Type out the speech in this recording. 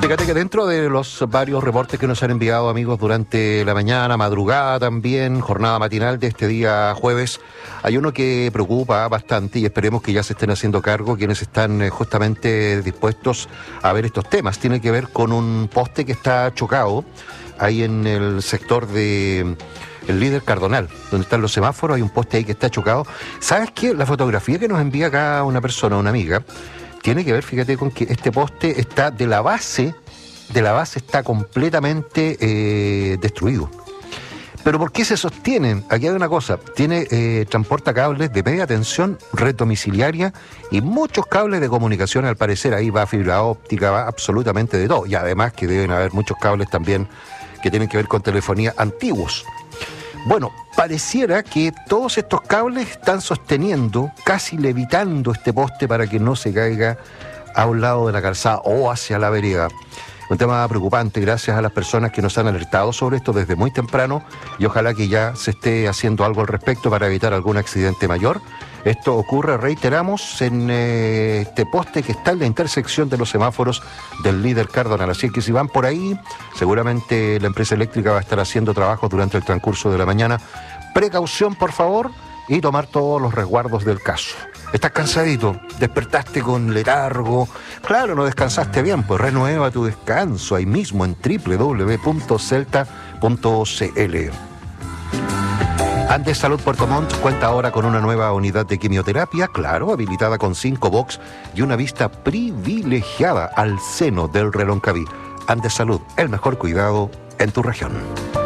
Fíjate que dentro de los varios reportes que nos han enviado amigos durante la mañana, madrugada también, jornada matinal de este día jueves, hay uno que preocupa bastante y esperemos que ya se estén haciendo cargo quienes están justamente dispuestos a ver estos temas. Tiene que ver con un poste que está chocado ahí en el sector de el Líder Cardonal, donde están los semáforos, hay un poste ahí que está chocado. ¿Sabes qué? La fotografía que nos envía acá una persona, una amiga, tiene que ver, fíjate, con que este poste está de la base está completamente destruido. ¿Pero por qué se sostienen? Aquí hay una cosa, transporta cables de media tensión, red domiciliaria y muchos cables de comunicación, al parecer. Ahí va fibra óptica, va absolutamente de todo. Y además que deben haber muchos cables también que tienen que ver con telefonía antiguos. Bueno, pareciera que todos estos cables están sosteniendo, casi levitando este poste para que no se caiga a un lado de la calzada o hacia la vereda. Un tema preocupante, gracias a las personas que nos han alertado sobre esto desde muy temprano y ojalá que ya se esté haciendo algo al respecto para evitar algún accidente mayor. Esto ocurre, reiteramos, en este poste que está en la intersección de los semáforos del Líder Cardonal. Así que si van por ahí, seguramente la empresa eléctrica va a estar haciendo trabajos durante el transcurso de la mañana. Precaución, por favor, y tomar todos los resguardos del caso. ¿Estás cansadito? ¿Despertaste con letargo? Claro, no descansaste bien, pues renueva tu descanso ahí mismo en www.celta.cl. Andes Salud Puerto Montt cuenta ahora con una nueva unidad de quimioterapia, claro, habilitada con 5 box y una vista privilegiada al seno del Reloncaví. Andes Salud, el mejor cuidado en tu región.